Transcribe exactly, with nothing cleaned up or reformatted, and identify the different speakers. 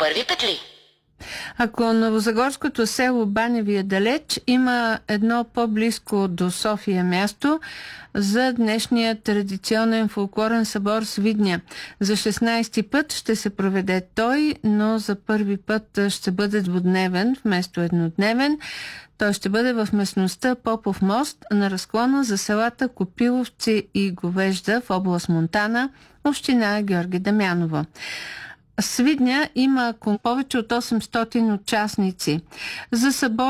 Speaker 1: първи петли.
Speaker 2: Ако новозагорското село Баневи е далеч, има едно по-близко до София място за днешния традиционен фолклорен събор с Видня. За шестнайсети път ще се проведе той, но за първи път ще бъде двудневен вместо еднодневен. Той ще бъде в местността Попов мост на разклона за селата Копиловци и Говежда в област Монтана, община Георги Дамяново. С Видня има повече от осемстотин участници. За събор